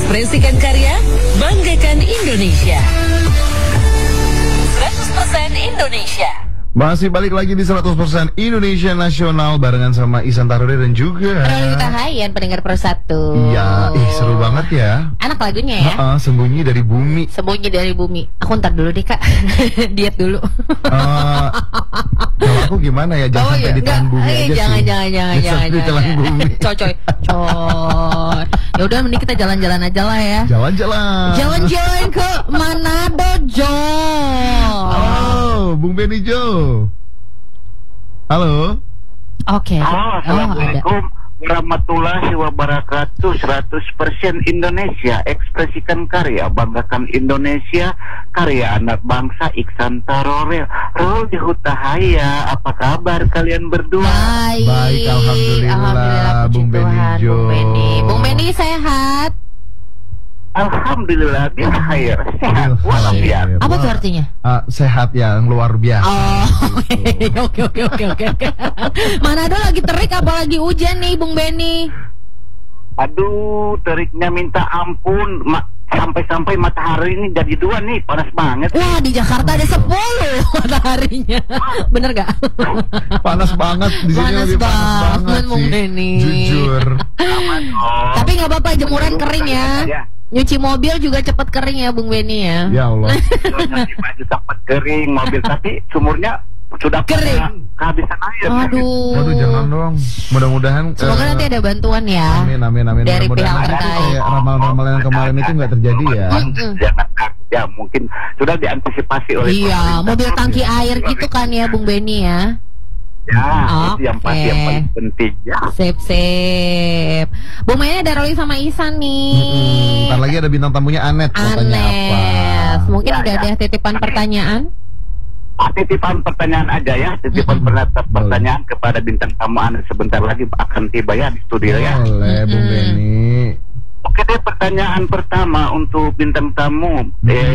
Ekspresikan karya, banggakan Indonesia. 100% Indonesia. Masih balik lagi di 100% Indonesia Nasional barengan sama Ihsan Tarudi dan juga Rolita Hayan, pendengar persatu. Iya, seru banget ya. Enak lagunya ya. Sembunyi dari bumi. Sembunyi dari bumi. Aku ntar dulu deh kak. Diet dulu. Kalau aku gimana ya? Jangan sampai ditelan bumi aja sih. Jangan. Ditelan bumi. Coy. Ya udah, mending kita jalan-jalan aja lah ya. Jalan-jalan ke Manado, Jo. Halo, Bung Benny Jo. Halo. Oke. Assalamualaikum warahmatullahi wabarakatuh. 100% Indonesia, ekspresikan karya, banggakan Indonesia, karya anak bangsa Ihsan Tarore. Rol di Hutahaya, apa kabar kalian berdua? Baik, alhamdulillah, puji Bung Benny Tuhan, Jo. Bung Benny sehat? Alhamdulillah, biar sehat walafiat. Apa tuh artinya? Sehat yang luar biasa. Oke. Manado lagi terik apa lagi hujan nih, Bung Benny? Aduh, teriknya minta ampun. Sampai-sampai matahari ini jadi 2 nih, panas banget. Wah, di Jakarta ada 10 mataharinya. Bener gak? Panas banget di sini, lebih panas banget Bung sih. Benny. Jujur. Tapi nggak apa-apa, jemuran kering ya. Nyuci mobil juga cepat kering ya, Bung Benny ya. Ya Allah. Nyuci baju cepat kering, mobil tapi sumurnya sudah Kering. kehabisan air. Waduh, Jangan dong. Mudah-mudahan semoga nanti ada bantuan ya. Amin. Dari Mudah-mudahan pihak nanti terkait. kayak ramalan-ramalan yang kemarin itu nggak terjadi ya. Jangan ya, mungkin sudah diantisipasi oleh Iya, pemerintah. mobil tangki air gitu kan ya, Bung Benny ya. Ya, itu yang pasti yang paling penting ya. Sip. Bung Benny ada Roli sama Ihsan nih. Ntar lagi ada bintang tamunya Anet. Mau tanya apa? Anes, mungkin Ya, udah ada titipan pertanyaan. Titipan pertanyaan aja ya, titipan pertanyaan kepada bintang tamu Anda sebentar lagi akan tiba ya di studio ya. Boleh, Bung Benny. Oke deh, pertanyaan pertama untuk bintang tamu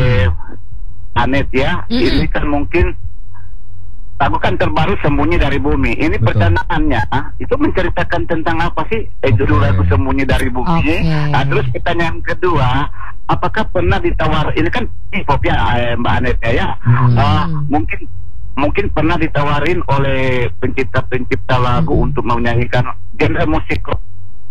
Anet ya. Ini kan mungkin lagu kan terbaru Sembunyi dari Bumi. Ini Betul. pertanyaannya itu menceritakan tentang apa sih? Judul lagu Sembunyi dari Bumi. Nah, terus pertanyaan kedua, apakah pernah ditawar? Ini kan hip-hop ya, Mbak Anet ya. Mungkin pernah ditawarin oleh pencipta lagu untuk menyanyikan genre musik rock.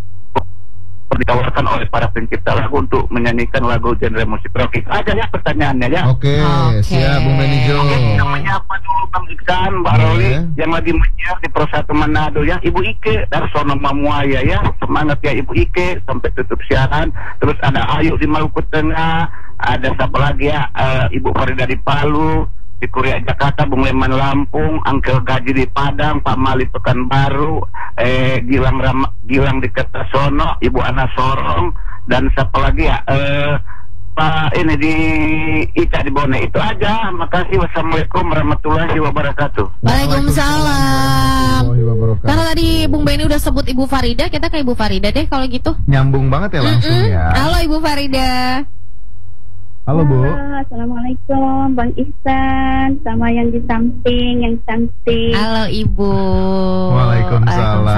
Ditawarkan oleh para pencipta lagu untuk menyanyikan lagu genre musik rock. Itu aja ya pertanyaannya ya. Oke, siap Bung Benny Jo. Oke, kita menyapa dulu Bang Ihsan, Mbak Roli yang lagi menyiar di Pro 1 Manado ya. Ibu Ike dari Sono Mamuaya ya. Semangat ya Ibu Ike sampai tutup siaran. Terus ada Ayu di Maluku Tengah, ada siapa lagi ya? Ibu Farida di Palu, di Kuria Jakarta, Bung Leman Lampung, Angkel Gaji di Padang, Pak Mali Pekanbaru, Gilang di Kertasono, Ibu Ana Sorong, dan siapa lagi ya? Pak ini di Ica di Bone. Itu aja. Makasih. Wassalamualaikum warahmatullahi wabarakatuh. Waalaikumsalam. Karena tadi Bung Benny udah sebut Ibu Farida, kita ke Ibu Farida deh kalau gitu. Nyambung banget ya langsung ya. Halo Ibu Farida. Halo Bu. Assalamualaikum Bang Ihsan sama yang di samping yang cantik. Halo Ibu. Waalaikumsalam.